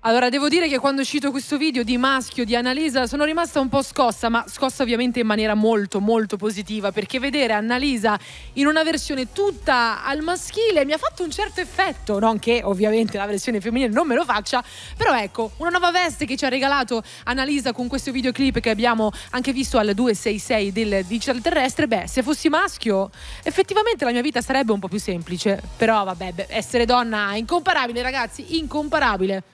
Allora, devo dire che quando è uscito questo video di Maschio di Annalisa sono rimasta un po' scossa, ma scossa ovviamente in maniera molto molto positiva, perché vedere Annalisa in una versione tutta al maschile mi ha fatto un certo effetto, non che ovviamente la versione femminile non me lo faccia, però ecco, una nuova veste che ci ha regalato Annalisa con questo videoclip che abbiamo anche visto al 266 del Digital Terrestre. Beh, se fossi maschio effettivamente la mia vita sarebbe un po' più semplice, però vabbè, essere donna è incomparabile, ragazzi, incomparabile.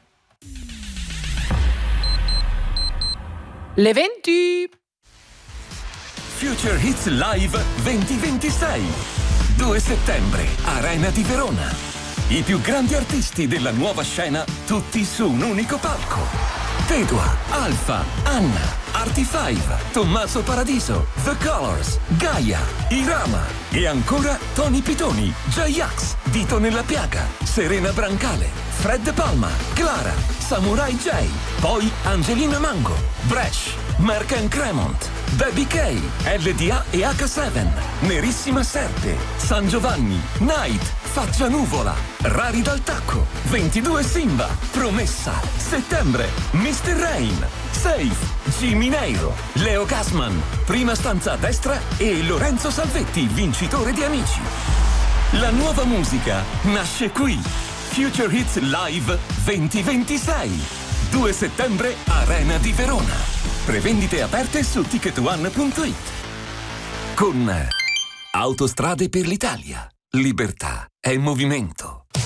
Le 20 Future Hits Live 2026 2 settembre, Arena di Verona. I più grandi artisti della nuova scena, tutti su un unico palco. Tedua, Alfa, Anna, Artie5, Tommaso Paradiso, The Colors, Gaia, Irama e ancora Tony Pitoni, J-Ax, Dito nella Piaga, Serena Brancale, Fred Palma, Clara, Samurai J, poi Angelina Mango, Bresh, Mark and Cremont, Baby K, LDA e H7, Nerissima Serpe, San Giovanni, Night, Faccia Nuvola, Rari dal Tacco, 22 Simba, Promessa, Settembre, Mr. Rain, Safe, Jimmy Neiro, Leo Gassman, Prima stanza a destra e Lorenzo Salvetti, vincitore di Amici. La nuova musica nasce qui. Future Hits Live 2026. 2 settembre, Arena di Verona. Prevendite aperte su ticketone.it. Con Autostrade per l'Italia. Libertà è movimento.